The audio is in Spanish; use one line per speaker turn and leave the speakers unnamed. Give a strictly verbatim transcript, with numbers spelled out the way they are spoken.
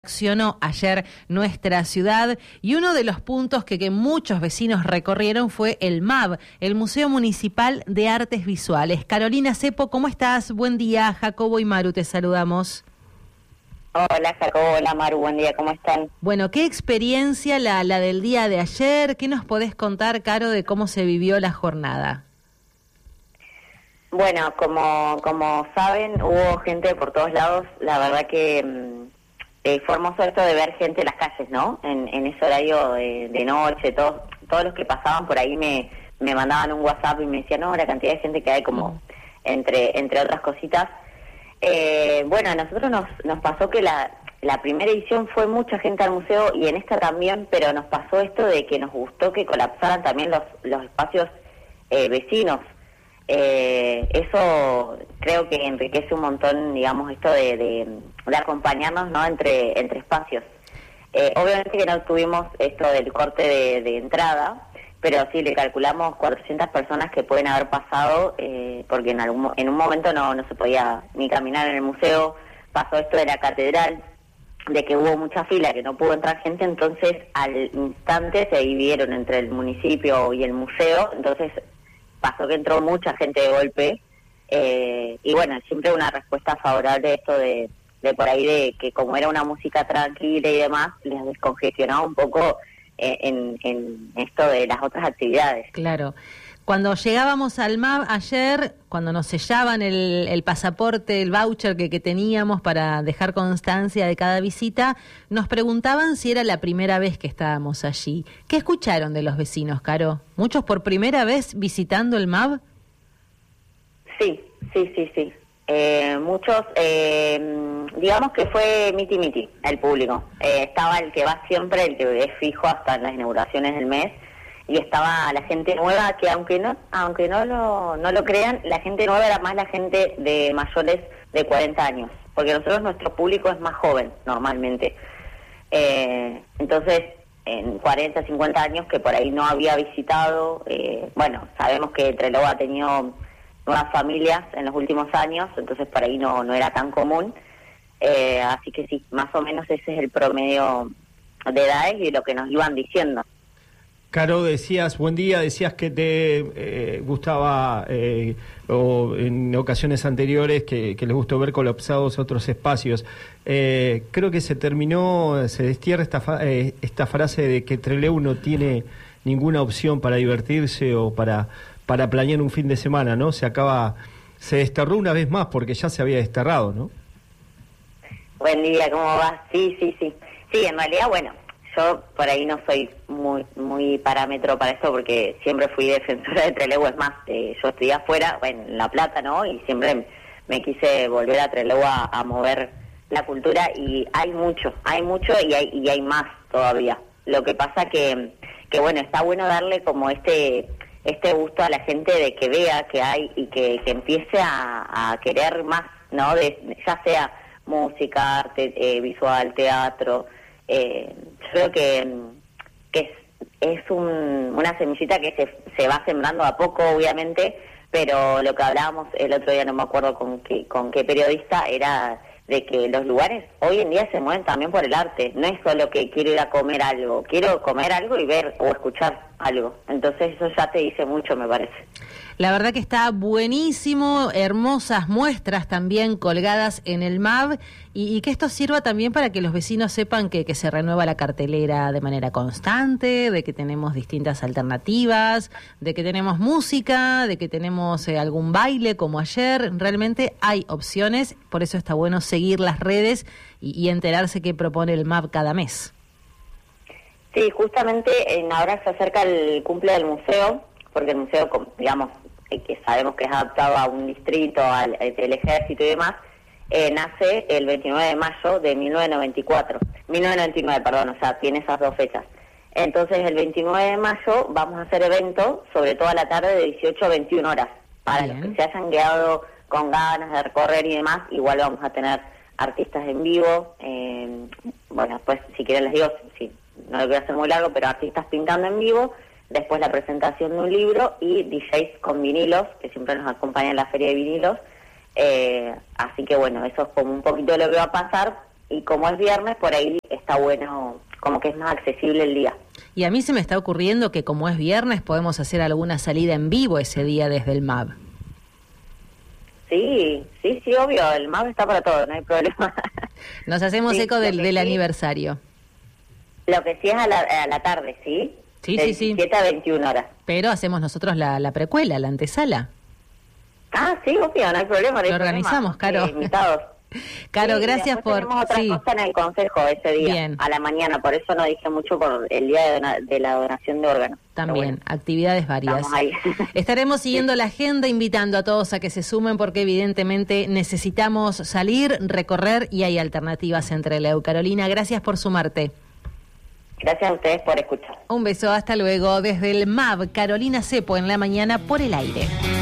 Accionó ayer nuestra ciudad y uno de los puntos que, que muchos vecinos recorrieron fue el M A B, el Museo Municipal de Artes Visuales. Carolina Cepo, ¿cómo estás? Buen día. Jacobo y Maru, te saludamos.
Hola Jacobo, hola Maru, buen día, ¿cómo están?
Bueno, ¿qué experiencia la, la del día de ayer? ¿Qué nos podés contar, Caro, de cómo se vivió la jornada?
Bueno, como, como saben, hubo gente por todos lados, la verdad que... Eh, fue hermoso esto de ver gente en las calles, ¿no? En, en ese horario de, de noche, todos todos los que pasaban por ahí me, me mandaban un WhatsApp y me decían, no, la cantidad de gente que hay, como entre entre otras cositas. Eh, bueno, a nosotros nos, nos pasó que la, la primera edición fue mucha gente al museo y en esta también, pero nos pasó esto de que nos gustó que colapsaran también los, los espacios eh, vecinos. Eh, eso creo que enriquece un montón, digamos, esto de, de, de acompañarnos, ¿no? entre entre espacios. Eh, obviamente que no tuvimos esto del corte de, de entrada, pero sí le calculamos cuatrocientas personas que pueden haber pasado, eh, porque en algún en un momento no, no se podía ni caminar en el museo. Pasó esto de la catedral, de que hubo mucha fila, que no pudo entrar gente, entonces al instante se dividieron entre el municipio y el museo, entonces pasó que entró mucha gente de golpe, eh, y bueno, siempre una respuesta favorable esto de, de por ahí, de que como era una música tranquila y demás, les descongestionaba un poco eh, en, en esto de las otras actividades.
Claro. Cuando llegábamos al M A B ayer, cuando nos sellaban el, el pasaporte, el voucher que, que teníamos para dejar constancia de cada visita, nos preguntaban si era la primera vez que estábamos allí. ¿Qué escucharon de los vecinos, Caro? ¿Muchos por primera vez visitando el M A B?
Sí, sí, sí, sí. Eh, muchos, eh, digamos que fue miti miti el público. Eh, estaba el que va siempre, el que es fijo hasta en las inauguraciones del mes, y estaba la gente nueva, que aunque no aunque no lo no lo crean, la gente nueva era más la gente de mayores de cuarenta años, porque nosotros, nuestro público es más joven normalmente. Eh, entonces, en cuarenta, cincuenta años, que por ahí no había visitado, eh, bueno, sabemos que Trelew ha tenido nuevas familias en los últimos años, entonces por ahí no, no era tan común. Eh, así que sí, más o menos ese es el promedio de edades y lo que nos iban diciendo.
Caro, decías, buen día, decías que te eh, gustaba, eh, o en ocasiones anteriores, que, que les gustó ver colapsados otros espacios. Eh, creo que se terminó, se destierra esta, fa, eh, esta frase de que Trelew no tiene ninguna opción para divertirse o para, para planear un fin de semana, ¿no? Se acaba, se desterró una vez más porque ya se había desterrado, ¿no?
Buen día, ¿cómo vas? Sí, sí, sí. Sí, en realidad, bueno, yo por ahí no soy muy muy parámetro para esto, porque siempre fui defensora de Trelew. Es más, eh, yo estudié afuera, bueno, en La Plata, ¿no? Y siempre me quise volver a Trelew a, a mover la cultura, y hay mucho, hay mucho y hay y hay más todavía. Lo que pasa que, que bueno, está bueno darle como este este gusto a la gente de que vea que hay y que, que empiece a, a querer más, ¿no? De, ya sea música, arte eh, visual, teatro. Eh, creo que, que es, es un, una semillita que se, se va sembrando a poco, obviamente, pero lo que hablábamos el otro día, no me acuerdo con qué, con qué periodista, era de que los lugares hoy en día se mueven también por el arte. No es solo que quiero ir a comer algo, quiero comer algo y ver o escuchar algo. Entonces eso ya te dice mucho, me parece.
La verdad que está buenísimo, hermosas muestras también colgadas en el M A B, y, y que esto sirva también para que los vecinos sepan que, que se renueva la cartelera de manera constante, de que tenemos distintas alternativas, de que tenemos música, de que tenemos eh, algún baile como ayer. Realmente hay opciones, por eso está bueno seguir las redes y, y enterarse qué propone el M A B cada mes.
Sí, justamente en, ahora se acerca el cumple del museo, porque el museo, digamos, que sabemos que es adaptado a un distrito, al, al ejército y demás, eh, nace el veintinueve de mayo de mil novecientos noventa y cuatro, mil novecientos noventa y nueve, perdón, o sea, tiene esas dos fechas. Entonces, el veintinueve de mayo vamos a hacer evento, sobre todo a la tarde, de dieciocho a veintiuna horas. Para Bien. Los que se hayan quedado con ganas de recorrer y demás, igual vamos a tener artistas en vivo. Eh, bueno, después, si quieren les digo, si no lo quiero hacer muy largo, pero artistas pintando en vivo. Después la presentación de un libro y D Js con vinilos, que siempre nos acompañan en la feria de vinilos. Eh, así que bueno, eso es como un poquito de lo que va a pasar, y como es viernes, por ahí está bueno, como que es más accesible el día.
Y a mí se me está ocurriendo que como es viernes podemos hacer alguna salida en vivo ese día desde el M A V.
Sí, sí, sí, obvio, el M A V está para todo, no hay problema.
Nos hacemos
Sí,
eco del,
lo que
del
sí-
aniversario.
Lo que sí es a la, a la tarde, ¿sí?
Sí,
De
sí, sí.
diecisiete a veintiuna horas.
Pero hacemos nosotros la, la precuela, la antesala.
Ah, sí, obvio, no hay problema. No hay
Lo organizamos,
problema.
Caro.
Eh, invitados.
Caro,
Sí,
gracias
después
por...
Tenemos otra
sí.
cosa en el consejo ese día,
Bien.
a la mañana, por eso no dije mucho por el día de, dona- de la donación de órganos. Pero
También,
bueno,
actividades varias.
estamos ahí.
Estaremos siguiendo la agenda, invitando a todos a que se sumen porque evidentemente necesitamos salir, recorrer y hay alternativas entre Leu. Carolina, gracias por sumarte.
Gracias a ustedes por escuchar.
Un beso, hasta luego. Desde el M A V, Carolina Cepo en la mañana por el aire.